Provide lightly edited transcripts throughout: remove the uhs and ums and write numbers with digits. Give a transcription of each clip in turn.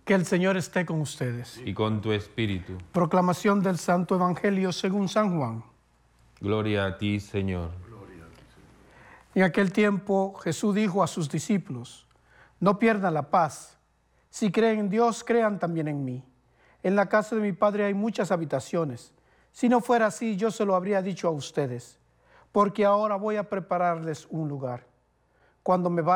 Que el Señor esté con ustedes. Y con tu espíritu. Proclamación del Santo Evangelio según San Juan. Gloria a ti, Señor. En aquel tiempo Jesús dijo a sus discípulos: no pierdan la paz. Si creen en Dios, crean también en mí. En la casa de mi Padre hay muchas habitaciones. Si no fuera así, yo se lo habría dicho a ustedes, porque ahora voy a prepararles un lugar. Cuando me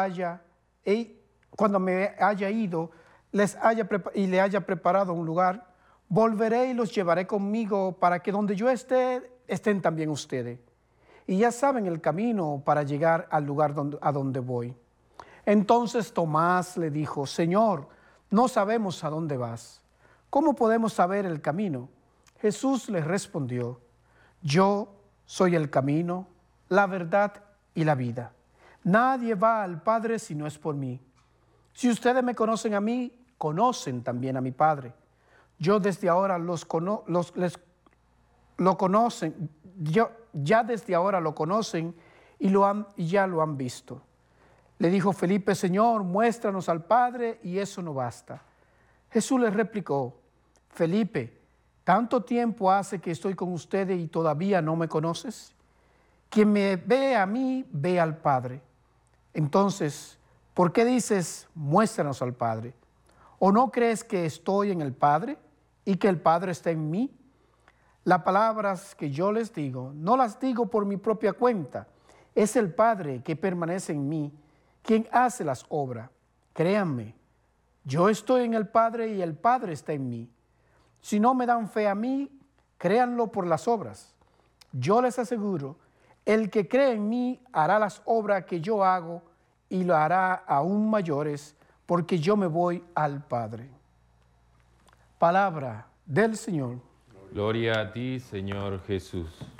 haya ido y le haya preparado un lugar, volveré y los llevaré conmigo para que donde yo esté, estén también ustedes. Y ya saben el camino para llegar al lugar a donde voy. Entonces Tomás le dijo: Señor, no sabemos a dónde vas. ¿Cómo podemos saber el camino? Jesús les respondió: yo soy el camino, la verdad y la vida. Nadie va al Padre si no es por mí. Si ustedes me conocen a mí, conocen también a mi Padre. Yo desde ahora ya desde ahora lo conocen y ya lo han visto. Le dijo Felipe: Señor, muéstranos al Padre y eso no basta. Jesús le replicó: Felipe, ¿tanto tiempo hace que estoy con ustedes y todavía no me conoces? Quien me ve a mí, ve al Padre. Entonces, ¿por qué dices, muéstranos al Padre? ¿O no crees que estoy en el Padre y que el Padre está en mí? Las palabras que yo les digo, no las digo por mi propia cuenta. Es el Padre que permanece en mí, quien hace las obras. Créanme, yo estoy en el Padre y el Padre está en mí. Si no me dan fe a mí, créanlo por las obras. Yo les aseguro, el que cree en mí hará las obras que yo hago y lo hará aún mayores, porque yo me voy al Padre. Palabra del Señor. Gloria a ti, Señor Jesús.